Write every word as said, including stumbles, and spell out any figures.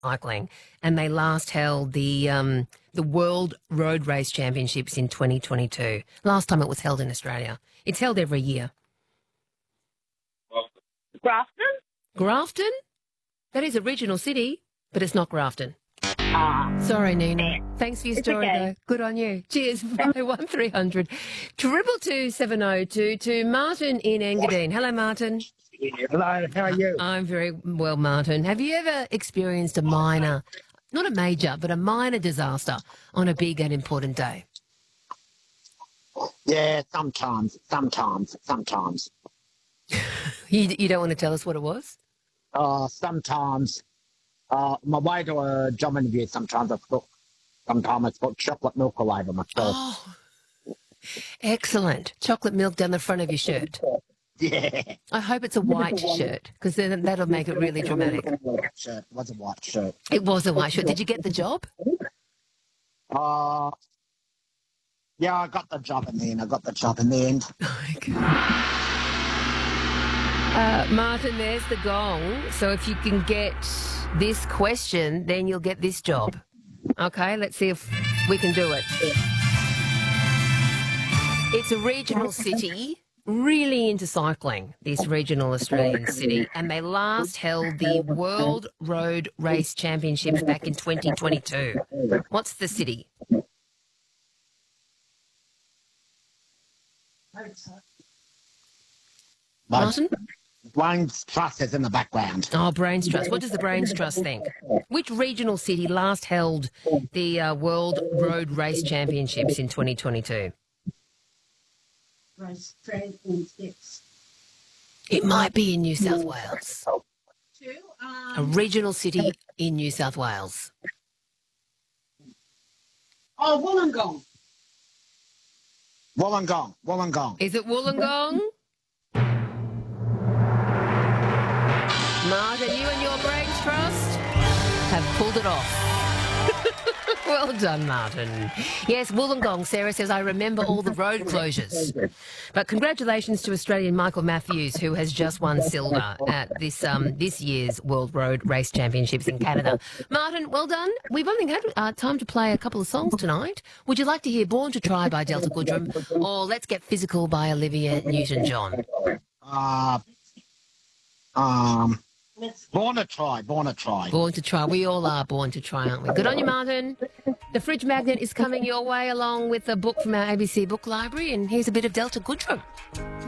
cycling, and they last held the um, the World Road Race Championships in twenty twenty-two. Last time it was held in Australia. It's held every year. Grafton? Grafton? That is a regional city, but it's not Grafton. Ah. Sorry, Nina. Thanks for your It's story, okay. though. Good on you. Cheers. one three hundred triple two seven oh two to Martin in Engadine. Hello, Martin. Hello, how are you? I'm very well, Martin. Have you ever experienced a minor, not a major, but a minor disaster on a big and important day? Yeah, sometimes, sometimes, sometimes. You, you don't want to tell us what it was? Uh, sometimes, uh, my way to a job interview, sometimes I've got, sometimes it's got chocolate milk all over myself. Oh, excellent. Chocolate milk down the front of your shirt. Yeah. I hope it's a white shirt, because then that'll make it really dramatic. Shirt. It was a white shirt. It was a white shirt. Did you get the job? Uh, yeah, I got the job in the end. I got the job in the end. Okay. Uh, Martin, there's the gong. So if you can get this question, then you'll get this job. Okay, let's see if we can do it. It's a regional city, really into cycling, this regional Australian city, and they last held the World Road Race Championships back in twenty twenty-two. What's the city? Martin? Brains Trust is in the background. Oh, Brains Trust. What does the Brains Trust think? Which regional city last held the uh, World Road Race Championships in twenty twenty-two? It might be in New South Wales. A regional city in New South Wales. Oh, Wollongong. Wollongong. Wollongong. Is it Wollongong? Martin, you and your Brains Trust have pulled it off. Well done, Martin. Yes, Wollongong, Sarah says, I remember all the road closures. But congratulations to Australian Michael Matthews, who has just won silver at this um, this year's World Road Race Championships in Canada. Martin, well done. We've only had uh, time to play a couple of songs tonight. Would you like to hear Born to Try by Delta Goodrem or Let's Get Physical by Olivia Newton-John? Uh, um... Born to try, born to try. Born to try. We all are born to try, aren't we? Good on you, Martin. The Fridge Magnet is coming your way along with a book from our A B C Book Library, and here's a bit of Delta Goodrem.